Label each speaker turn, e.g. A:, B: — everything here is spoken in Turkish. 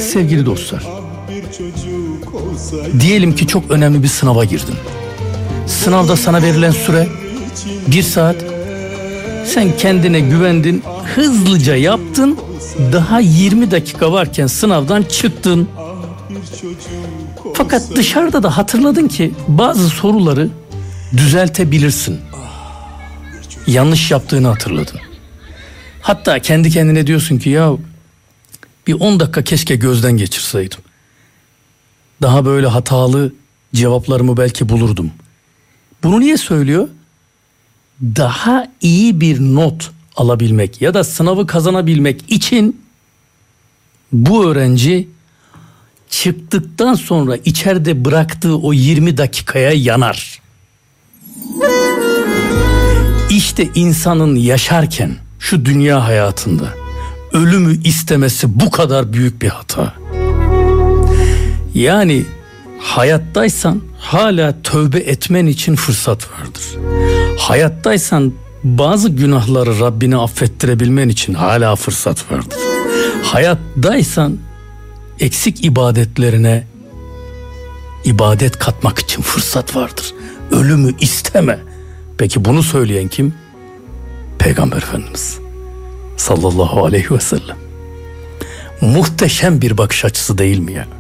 A: sevgili dostlar, diyelim ki çok önemli bir sınava girdin. Sınavda sana verilen süre 1 saat. Sen kendine güvendin, hızlıca yaptın. Daha 20 dakika varken sınavdan çıktın. Fakat dışarıda da hatırladın ki bazı soruları düzeltebilirsin. Yanlış yaptığını hatırladın. Hatta kendi kendine diyorsun ki ya bir 10 dakika keşke gözden geçirseydim. Daha böyle hatalı cevaplarımı belki bulurdum. Bunu niye söylüyor? Daha iyi bir not alabilmek ya da sınavı kazanabilmek için bu öğrenci çıktıktan sonra içeride bıraktığı o 20 dakikaya yanar. İşte insanın yaşarken şu dünya hayatında ölümü istemesi bu kadar büyük bir hata. Yani hayattaysan hala tövbe etmen için fırsat vardır. Hayattaysan bazı günahları Rabbine affettirebilmen için hala fırsat vardır. Hayattaysan eksik ibadetlerine ibadet katmak için fırsat vardır. Ölümü isteme. Peki bunu söyleyen kim? Peygamber Efendimiz sallallahu aleyhi ve sellem. Muhteşem bir bakış açısı değil mi ya?